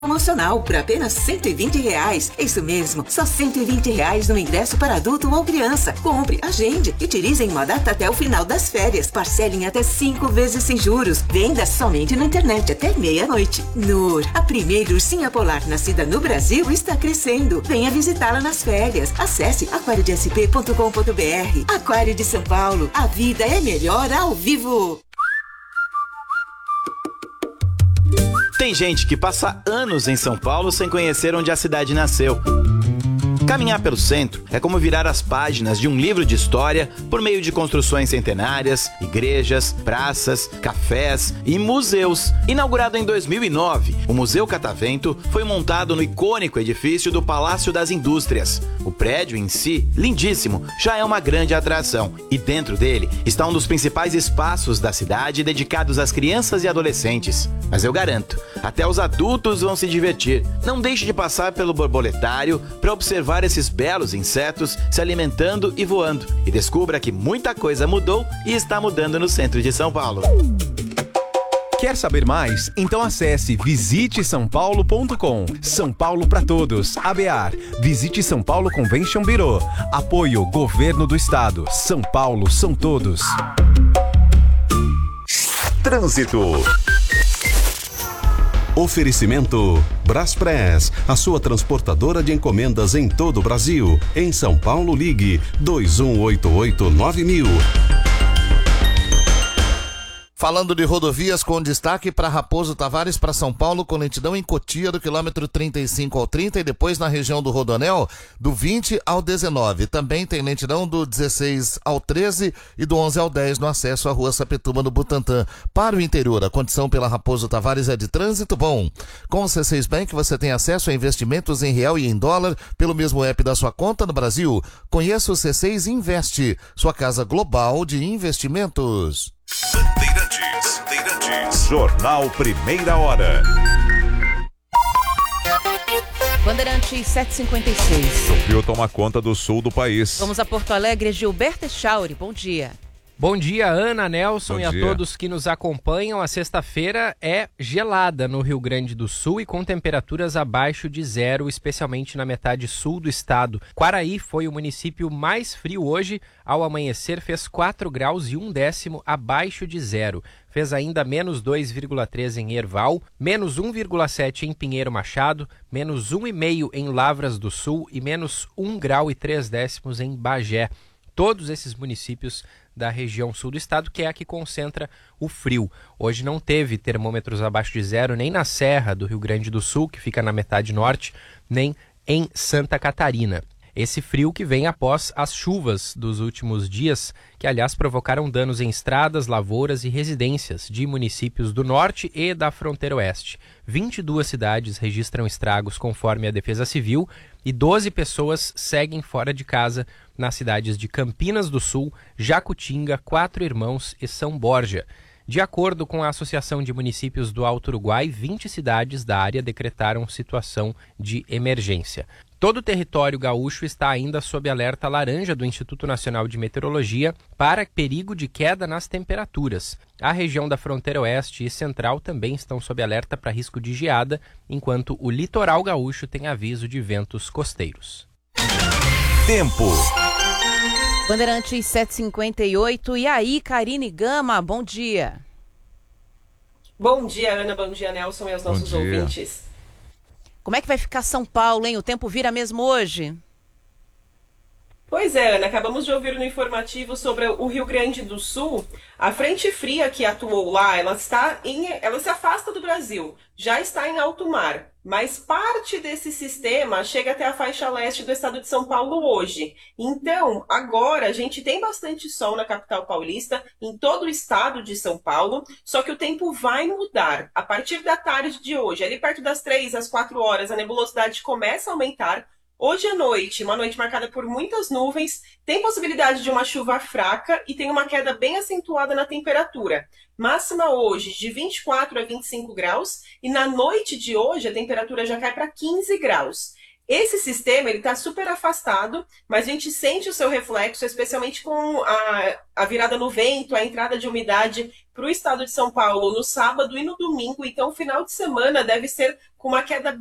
Promocional por apenas R$120. Isso mesmo, só R$120 no ingresso para adulto ou criança. Compre, agende e utilize em uma data até o final das férias. Parcele em até 5 vezes sem juros. Venda somente na internet até meia-noite. Nur, a primeira ursinha polar nascida no Brasil, está crescendo. Venha visitá-la nas férias. Acesse aquariodesp.com.br. Aquário de São Paulo, a vida é melhor ao vivo. Tem gente que passa anos em São Paulo sem conhecer onde a cidade nasceu. Caminhar pelo centro é como virar as páginas de um livro de história por meio de construções centenárias, igrejas, praças, cafés e museus. Inaugurado em 2009, o Museu Catavento foi montado no icônico edifício do Palácio das Indústrias. O prédio em si, lindíssimo, já é uma grande atração. E dentro dele está um dos principais espaços da cidade dedicados às crianças e adolescentes. Mas eu garanto, até os adultos vão se divertir. Não deixe de passar pelo borboletário para observar esses belos insetos se alimentando e voando. E descubra que muita coisa mudou e está mudando no centro de São Paulo. Quer saber mais? Então acesse visitesaopaulo.com. São Paulo para todos. ABAR. Visite São Paulo Convention Bureau. Apoio Governo do Estado. São Paulo são todos. Trânsito. Oferecimento Braspress, a sua transportadora de encomendas em todo o Brasil. Em São Paulo, ligue 2188-9000. Falando de rodovias, com destaque para Raposo Tavares, para São Paulo, com lentidão em Cotia, do quilômetro 35 ao 30, e depois na região do Rodoanel, do 20 ao 19. Também tem lentidão do 16 ao 13 e do 11 ao 10 no acesso à Rua Sapetuma, no Butantã. Para o interior, a condição pela Raposo Tavares é de trânsito bom. Com o C6 Bank, você tem acesso a investimentos em real e em dólar pelo mesmo app da sua conta no Brasil. Conheça o C6 Investe, sua casa global de investimentos. Bandeirantes. Jornal Primeira Hora. Bandeirantes 756. O frio toma conta do sul do país. Vamos a Porto Alegre, Gilberto Echauri. Bom dia. Bom dia, Ana, Nelson Bom e a dia. todos que nos acompanham. A sexta-feira é gelada no Rio Grande do Sul e com temperaturas abaixo de zero, especialmente na metade sul do estado. Quaraí foi o município mais frio hoje. Ao amanhecer fez 4 graus e 1/10 abaixo de zero. Fez ainda menos 2,3 em Erval, menos 1,7 em Pinheiro Machado, menos 1,5 em Lavras do Sul e menos 1 grau e 3/10 em Bagé. Todos esses municípios da região sul do estado, que é a que concentra o frio. Hoje não teve termômetros abaixo de zero, nem na Serra do Rio Grande do Sul, que fica na metade norte, nem em Santa Catarina. Esse frio que vem após as chuvas dos últimos dias, que aliás provocaram danos em estradas, lavouras e residências de municípios do norte e da fronteira oeste. 22 cidades registram estragos conforme a Defesa Civil e 12 pessoas seguem fora de casa nas cidades de Campinas do Sul, Jacutinga, Quatro Irmãos e São Borja. De acordo com a Associação de Municípios do Alto Uruguai, 20 cidades da área decretaram situação de emergência. Todo o território gaúcho está ainda sob alerta laranja do Instituto Nacional de Meteorologia para perigo de queda nas temperaturas. A região da fronteira oeste e central também estão sob alerta para risco de geada, enquanto o litoral gaúcho tem aviso de ventos costeiros. Tempo. Bandeirantes 758. E aí, Karine Gama, bom dia. Bom dia, Ana. Bom dia, Nelson e aos nossos ouvintes. Como é que vai ficar São Paulo, hein? O tempo vira mesmo hoje? Pois é, Ana, acabamos de ouvir no informativo sobre o Rio Grande do Sul. A frente fria que atuou lá, ela se afasta do Brasil, já está em alto mar, mas parte desse sistema chega até a faixa leste do estado de São Paulo hoje. Então, agora a gente tem bastante sol na capital paulista, em todo o estado de São Paulo, só que o tempo vai mudar. A partir da tarde de hoje, ali perto das 3 às 4 horas, a nebulosidade começa a aumentar. Hoje à noite, uma noite marcada por muitas nuvens, tem possibilidade de uma chuva fraca e tem uma queda bem acentuada na temperatura. Máxima hoje de 24 a 25 graus e na noite de hoje a temperatura já cai para 15 graus. Esse sistema está super afastado, mas a gente sente o seu reflexo, especialmente com a virada no vento, a entrada de umidade para o estado de São Paulo no sábado e no domingo. Então, o final de semana deve ser com uma queda